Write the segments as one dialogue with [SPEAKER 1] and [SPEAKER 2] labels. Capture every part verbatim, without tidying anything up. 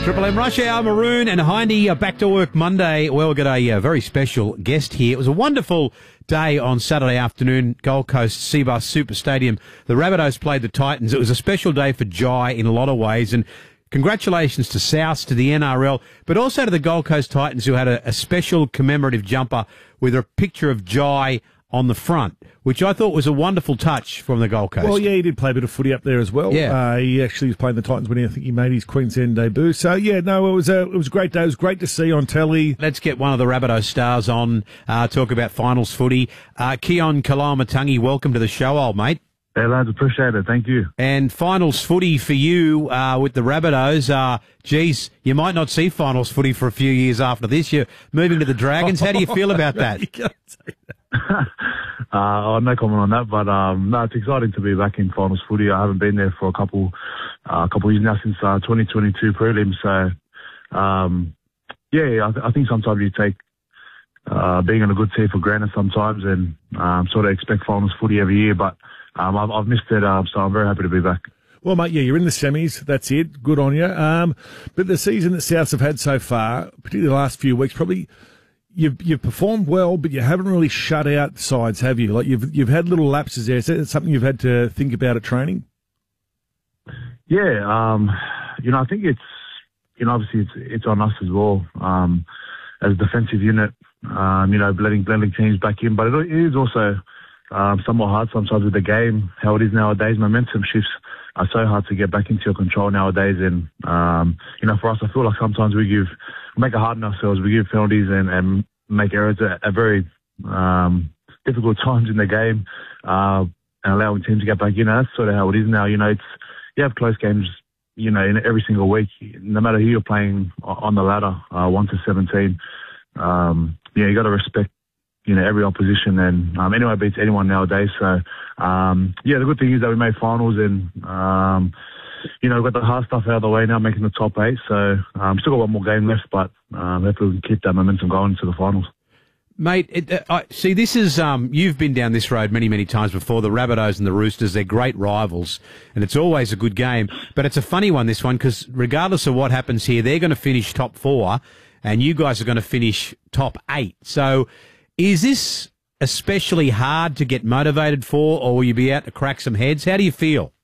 [SPEAKER 1] Triple M Rush Hour, Maroon and Hindy are back to work Monday. Well, we've got a uh, very special guest here. It was a wonderful day on Saturday afternoon, Gold Coast Cbus Super Stadium. The Rabbitohs played the Titans. It was a special day for Jai in a lot of ways, and congratulations to South, to the N R L, but also to the Gold Coast Titans, who had a, a special commemorative jumper with a picture of Jai on the front, which I thought was a wonderful touch from the Gold Coast.
[SPEAKER 2] Well, yeah, he did play a bit of footy up there as well.
[SPEAKER 1] Yeah.
[SPEAKER 2] Uh, he actually was playing the Titans when he, I think he made his Queensland debut. So, yeah, no, it was a, it was a great day. It was great to see on telly.
[SPEAKER 1] Let's get one of the Rabbitoh stars on, uh, talk about finals footy. Uh, Keon Kalamatangi, welcome to the show, old mate.
[SPEAKER 3] Hey, lads, appreciate it. Thank you.
[SPEAKER 1] And finals footy for you uh, with the Rabbitohs. Uh, geez, you might not see finals footy for a few years after this. You're moving to the Dragons. How do you feel about that?
[SPEAKER 2] You can't say that.
[SPEAKER 3] uh, oh, no comment on that, but um, no, it's exciting to be back in finals footy. I haven't been there for a couple, uh, couple of years now since uh, twenty twenty-two prelims. So, um, yeah, I, th- I think sometimes you take uh, being on a good team for granted sometimes, and um, sort of expect finals footy every year. But um, I've, I've missed it, uh, so I'm very happy to be back.
[SPEAKER 2] Well, mate, yeah, you're in the semis. That's it. Good on you. Um, but the season that Souths have had so far, particularly the last few weeks, probably. You've you've performed well, but you haven't really shut out sides, have you? Like you've you've had little lapses there. Is that something you've had to think about at training?
[SPEAKER 3] Yeah, um, you know, I think it's you know obviously it's it's on us as well um, as a defensive unit. Um, you know, letting letting teams back in, but it is also um, somewhat hard sometimes with the game how it is nowadays. Momentum shifts are so hard to get back into your control nowadays, and um, you know, for us, I feel like sometimes we give. make it hard on ourselves. We give penalties and, and make errors at, at very um, difficult times in the game uh, and allowing teams to get back in. And that's sort of how it is now. You know, it's you have close games, you know, in every single week, no matter who you're playing on the ladder, uh, one to seventeen. Um, yeah, you got to respect, you know, every opposition, and um, anyone beats anyone nowadays. So, um, yeah, the good thing is that we made finals and. Um, You know, we've got the hard stuff out of the way now, making the top eight. So, um, still got one more game left, but um, hopefully we can keep that momentum going to the finals.
[SPEAKER 1] Mate, it, uh, I, see, this is, um, you've been down this road many, many times before. The Rabbitohs and the Roosters, they're great rivals, and it's always a good game. But it's a funny one, this one, because regardless of what happens here, they're going to finish top four, and you guys are going to finish top eight. So, is this especially hard to get motivated for, or will you be out to crack some heads? How do you feel?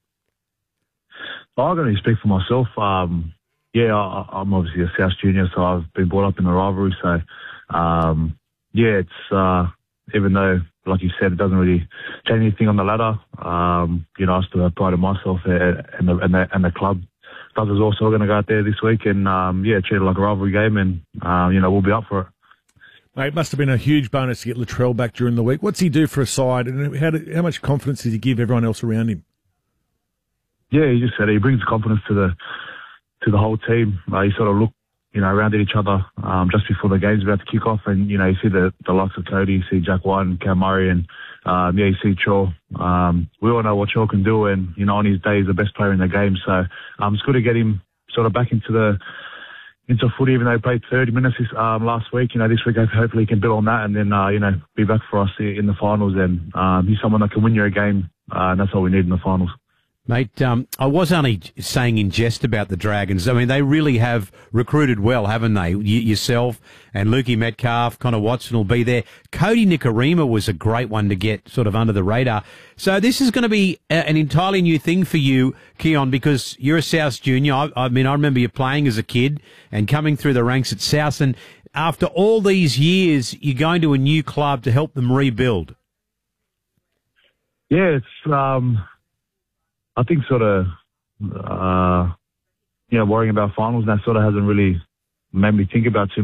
[SPEAKER 3] I'm going to speak for myself. Um, yeah, I, I'm obviously a South junior, so I've been brought up in the rivalry. So, um, yeah, it's uh, even though, like you said, it doesn't really change anything on the ladder. Um, you know, I still have pride in myself and the and the, and the club does as well. So we're going to go out there this week and um, yeah, treat it like a rivalry game, and uh, you know, we'll be up for it.
[SPEAKER 2] Mate, it must have been a huge bonus to get Latrell back during the week. What's he do for a side, and how, do, how much confidence does he give everyone else around him?
[SPEAKER 3] Yeah, he just said it. He brings confidence to the to the whole team. Uh, you sort of look, you know, around at each other um, just before the game's about to kick off, and you know, you see the, the likes of Cody, you see Jack White and Cam Murray, and um, yeah, you see Chaw. Um, we all know what Chaw can do, and you know, on his day, he's the best player in the game. So um, it's good to get him sort of back into the into footy, even though he played thirty minutes this, um, last week. You know, this week hopefully he can build on that, and then uh, you know, be back for us in the finals. And um, he's someone that can win you a game, uh, and that's all we need in the finals.
[SPEAKER 1] Mate, um, I was only saying in jest about the Dragons. I mean, they really have recruited well, haven't they? Y- yourself and Lukey Metcalf, Connor Watson will be there. Cody Nikorima was a great one to get sort of under the radar. So this is going to be a- an entirely new thing for you, Keon, because you're a South junior. I, I mean, I remember you playing as a kid and coming through the ranks at South. And after all these years, you're going to a new club to help them rebuild.
[SPEAKER 3] Yeah, it's... Um... I think sort of, uh, you know, worrying about finals now sort of hasn't really made me think about too